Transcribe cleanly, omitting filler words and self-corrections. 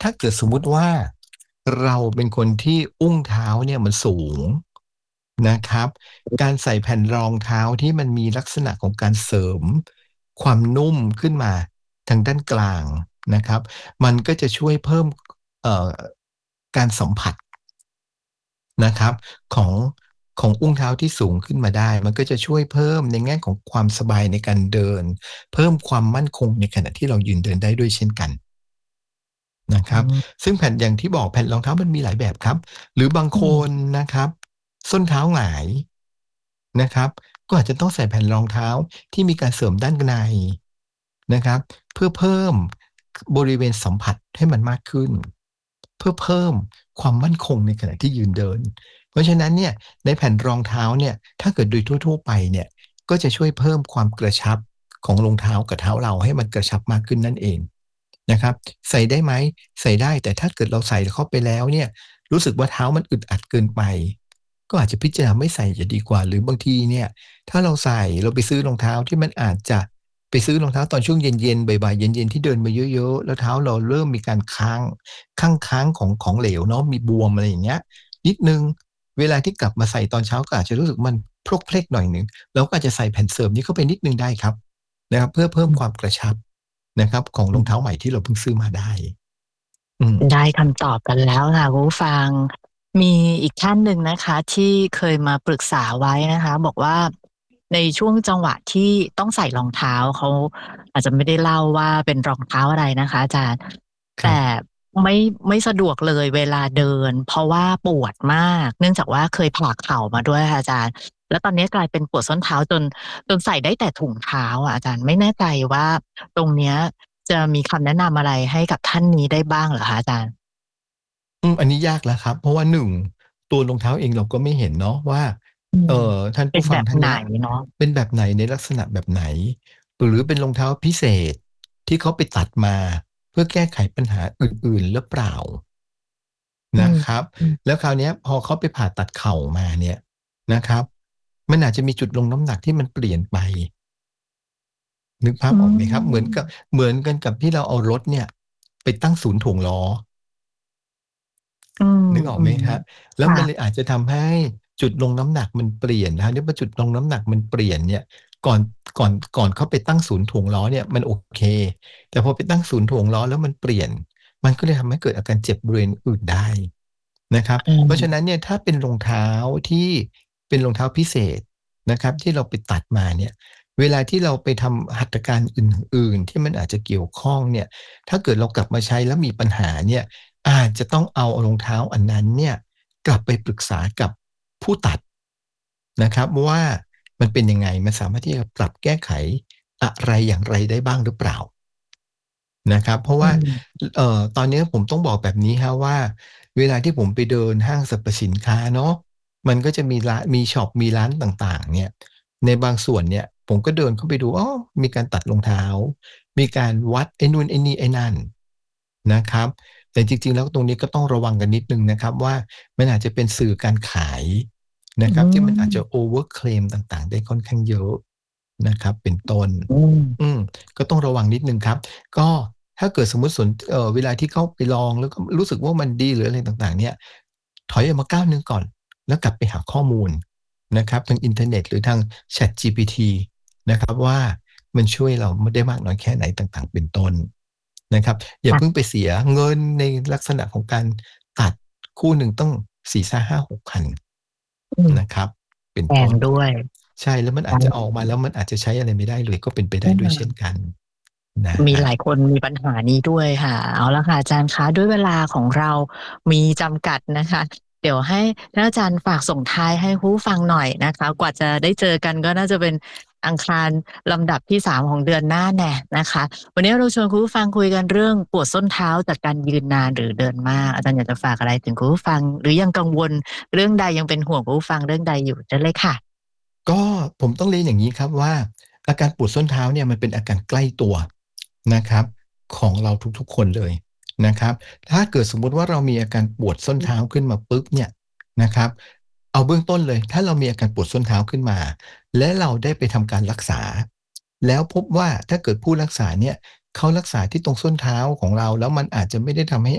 ถ้าเกิดสมมุติว่าเราเป็นคนที่อุ้งเท้าเนี่ยมันสูงนะครับการใส่แผ่นรองเท้าที่มันมีลักษณะของการเสริมความนุ่มขึ้นมาทางด้านกลางนะครับมันก็จะช่วยเพิ่มเอ่อการสัมผัสนะครับของของอุ้งเท้าที่สูงขึ้นมาได้มันก็จะช่วยเพิ่มในแง่ของความสบายในการเดินเพิ่มความมั่นคงในขณะที่เรายืนเดินได้ด้วยเช่นกัน นะครับอืมซึ่งแผ่นอย่างที่บอกแผ่นรองเท้ามันมีหลายแบบครับหรือบางคอืมนนะครับส้นเท้าหงายนะครับก็อาจจะต้องใส่แผ่นรองเท้าที่มีการเสริมด้านในนะครับเพื่อเพิ่มบริเวณสัมผัสให้มันมากขึ้นเพื่อเพิ่มความมั่นคงในขณะที่ยืนเดินเพราะฉะนั้นเนี่ยในแผ่นรองเท้าเนี่ยถ้าเกิดโดยทั่วๆไปเนี่ยก็จะช่วยเพิ่มความกระชับของรองเท้ากับเท้าเราให้มันกระชับมากขึ้นนั่นเอง นะครับใส่ได้ไหมใส่ได้แต่ถ้าเกิดเราใส่เข้าไปแล้วเนี่ยรู้สึกว่าเท้ามันอึดอัดเกินไปก็อาจจะพิจารณาไม่ใส่จะดีกว่าหรือบางทีเนี่ยถ้าเราใส่เราไปซื้อรองเท้าที่มันอาจจะไปซื้อรองเท้าตอนช่วงเย็นๆบ่ายๆเย็นๆที่เดินมาเยอะๆแล้วเท้าเราเริ่มมีการค้างของเหลวเนาะมีบวมอะไรอย่างเงี้ยนิดนึงเวลาที่กลับมาใส่ตอนเช้าก็อาจจะรู้สึกมันพรกเพลกหน่อยหนึ่งเราก็อาจจะใส่แผ่นเสริมนี้เข้าไปนิดนึงได้ครับนะครับเพื่อเพิ่มความกระชับ นะครับของรองเท้าใหม่ที่เราเพิ่งซื้อมาได้อืมได้คำตอบกันแล้วค่ะคุณผู้ฟังมีอีกท่านหนึ่งนะคะที่เคยมาปรึกษาไว้นะคะบอกว่าในช่วงจังหวะที่ต้องใส่รองเท้าเขาอาจจะไม่ได้เล่าว่าเป็นรองเท้าอะไรนะคะอาจารย์แต่ครับไม่ไม่สะดวกเลยเวลาเดินเพราะว่าปวดมากเนื่องจากว่าเคยผ่าเข่ามาด้วยค่ะอาจารย์แล้วตอนนี้กลายเป็นปวดส้นเท้าจนใส่ได้แต่ถุงเท้าอะอาจารย์ไม่แน่ใจว่าตรงเนี้ย จะมีคำแนะนำอะไรให้กับท่านนี้ได้บ้างเหรอคะอาจารย์อันนี้ยากแล้วครับเพราะว่า1ตัวรองเท้าเองเราก็ไม่เห็นเนาะว่าอืมท่านผู้เป็นแบบไหนฟังท่านเนี้ยเนาะเป็นแบบไหนในลักษณะแบบไหนหรือเป็นรองเท้าพิเศษที่เขาไปตัดมาเพื่อแก้ไขปัญหาอื่นๆหรือเปล่าอืมนะครับอืมแล้วคราวเนี้ยพอเขาไปผ่าตัดเข่ามาเนี่ยนะครับมันอาจจะมีจุดลงน้ำหนักที่มันเปลี่ยนไปนึกภาพอืออกไหมครับเหมือนกับมเหมือนกันกับที่เราเอารถเนี่ยไปตั้งศูนย์ถ่วงล้ออืมนึกออกอืมไหมครับแล้วค่ะมันเลยอาจจะทำให้จุดลงน้ำหนักมันเปลี่ยนนะครับเนี่ยพอจุดลงน้ำหนักมันเปลี่ยนเนี่ยก่อนก่อนเข้าไปตั้งศูนย์ถ่วงล้อเนี่ยมันโอเคแต่พอไปตั้งศูนย์ถ่วงล้อแล้วมันเปลี่ยนมันก็เลยทำให้เกิดอาการเจ็บบริเวณอื่นได้นะครับอืเพราะฉะนั้นมเนี่ยถ้าเป็นรองเท้าที่เป็นรองเท้าพิเศษนะครับที่เราไปตัดมาเนี่ยเวลาที่เราไปทำหัตถการอื่นๆที่มันอาจจะเกี่ยวข้องเนี่ยถ้าเกิดเรากลับมาใช้แล้วมีปัญหาเนี่ย อาจจะต้องเอารองเท้าอันนั้นเนี่ยกลับไปปรึกษากับผู้ตัดนะครับว่ามันเป็นยังไงมันสามารถที่จะปรับแก้ไขอะไรอย่างไรได้บ้างหรือเปล่านะครับเพราะอืว่ามตอนนี้ผมต้องบอกแบบนี้ครับว่าเวลาที่ผมไปเดินห้างสรรพสินค้าเนาะมันก็จะมีร้านมีช็อปมีร้านต่างๆเนี่ยในบางส่วนเนี่ยผมก็เดินเข้าไปดูอ๋อมีการตัดรองเท้ามีการวัดไอ้นู่นไอ้นี่ไอ้นั่นนะครับ แต่จริงๆแล้วตรงนี้ก็ต้องระวังกันนิดนึงนะครับว่ามันอาจจะเป็นสื่อการขายนะอืครับที่มันอาจจะมโอเวอร์เคลมต่างๆได้ค่อนข้างเยอะนะครับเป็นต้นอืมอืมก็ต้องระวังนิดนึงครับก็ถ้าเกิดสมมุติเวลาที่เข้าไปลองแล้วก็รู้สึกว่ามันดีหรืออะไรต่างๆเนี่ยถอยออกมาก้าวหนึ่งก่อนแล้วกลับไปหาข้อมูลนะครับทางอินเทอร์เน็ตหรือทาง ChatGPT นะครับว่ามันช่วยเราได้มากน้อยแค่ไหนต่างๆเป็นต้น นะครับอย่าเพิ่งค่ะไปเสียเงินในลักษณะของการตัดคู่หนึ่งต้อง4 5 6พันอืมนะครับเป็นแพงต้นด้วยใช่แล้วมันอาจจะออกมาแล้วมันอาจจะใช้อะไรไม่ได้เลยก็เป็นไปอืได้ด้วยเช่นมกันนะครับมีหลายคนมีปัญหานี้ด้วยค่ะเอาละค่ะอาจารย์คะด้วยเวลาของเรามีจำกัดนะคะเดี๋ยวให้ท่านอาจารย์ฝากส่งท้ายให้ผู้ฟังหน่อยนะคะกว่าจะได้เจอกันก็น่าจะเป็นอังคารลำดับที่3ของเดือนหน้าแน่นะคะวันนี้เราชวนคุณผู้ฟังคุยกันเรื่องปวดส้นเท้าจากการยืนนานหรือเดินมากอาจารย์อยากจะฝากอะไรถึงคุณผู้ฟังหรือยังกังวลเรื่องใดยังเป็นห่วงคุณผู้ฟังเรื่องใดอยู่เชิญเลยค่ะก็ผมต้องเรียนอย่างนี้ครับว่าอาการปวดส้นเท้าเนี่ยมันเป็นอาการใกล้ตัวนะครับของเราทุกๆคนเลยนะครับถ้าเกิดสมมุติว่าเรามีอาการปวดส้นเท้าขึ้นมาปุ๊บเนี่ยนะครับเอาเบื้องต้นเลยถ้าเรามีอาการปวดส้นเท้าขึ้นมาและเราได้ไปทำการรักษาแล้วพบว่าถ้าเกิดผู้รักษาเนี่ยเขารักษาที่ตรงส้นเท้าของเราแล้วมันอาจจะไม่ได้ทำให้